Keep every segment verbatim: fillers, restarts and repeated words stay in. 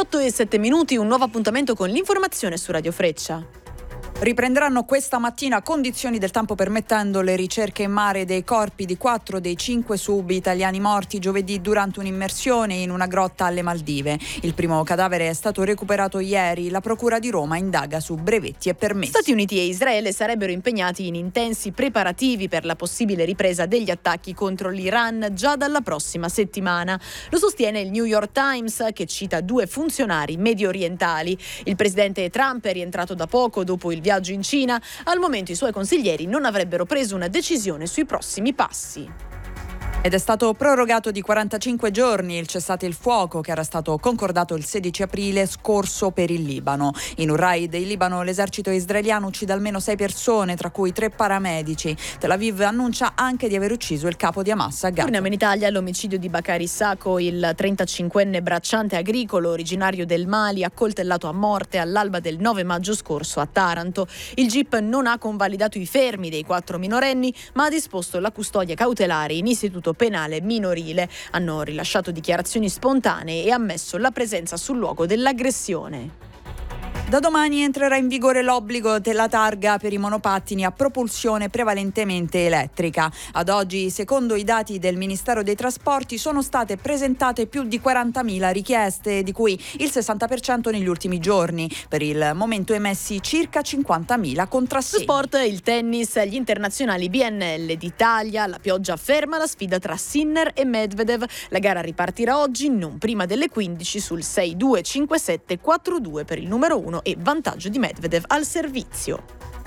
otto e sette minuti, un nuovo appuntamento con l'informazione su Radio Freccia. Riprenderanno questa mattina, condizioni del tempo permettendo, le ricerche in mare dei corpi di quattro dei cinque subi italiani morti giovedì durante un'immersione in una grotta alle Maldive. Il primo cadavere è stato recuperato ieri. La Procura di Roma indaga su brevetti e permessi. Stati Uniti e Israele sarebbero impegnati in intensi preparativi per la possibile ripresa degli attacchi contro l'Iran già dalla prossima settimana. Lo sostiene il New York Times, che cita due funzionari medio orientali. Il presidente Trump è rientrato da poco dopo il viaggio in Cina. Al momento i suoi consiglieri non avrebbero preso una decisione sui prossimi passi. Ed è stato prorogato di quarantacinque giorni il cessate il fuoco che era stato concordato il sedici aprile scorso per il Libano. In un raid in Libano l'esercito israeliano uccide almeno sei persone, tra cui tre paramedici. Tel Aviv annuncia anche di aver ucciso il capo di Hamas a Gaza. Torniamo in Italia. L'omicidio di Bakari Sacco, il trentacinquenne bracciante agricolo originario del Mali, accoltellato a morte all'alba del nove maggio scorso a Taranto. Il G I P non ha convalidato i fermi dei quattro minorenni, ma ha disposto la custodia cautelare in istituto penale minorile. Hanno rilasciato dichiarazioni spontanee e ammesso la presenza sul luogo dell'aggressione. Da domani entrerà in vigore l'obbligo della targa per i monopattini a propulsione prevalentemente elettrica. Ad oggi, secondo i dati del Ministero dei Trasporti, sono state presentate più di quarantamila richieste, di cui il sessanta per cento negli ultimi giorni. Per il momento emessi circa cinquantamila contrassegni. Lo sport, il tennis, gli internazionali B N L d'Italia, la pioggia ferma la sfida tra Sinner e Medvedev. La gara ripartirà oggi non prima delle quindici sul sei due cinque sette quattro due per il numero uno e vantaggio di Medvedev al servizio.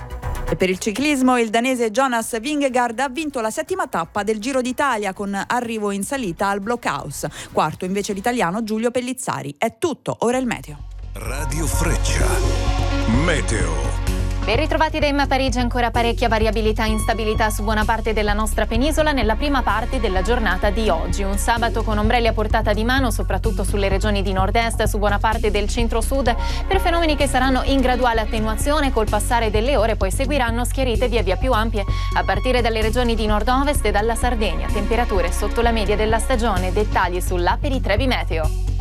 E per il ciclismo il danese Jonas Vingegaard ha vinto la settima tappa del Giro d'Italia con arrivo in salita al Blockhaus. Quarto invece l'italiano Giulio Pellizzari. È tutto, ora il meteo. Radio Freccia. Meteo. Ben ritrovati da Emma Parigi, ancora parecchia variabilità e instabilità su buona parte della nostra penisola nella prima parte della giornata di oggi. Un sabato con ombrelli a portata di mano, soprattutto sulle regioni di nord-est e su buona parte del centro-sud, per fenomeni che saranno in graduale attenuazione col passare delle ore, poi seguiranno schiarite via via più ampie a partire dalle regioni di nord-ovest e dalla Sardegna. Temperature sotto la media della stagione, dettagli sull'app di Trebi Meteo.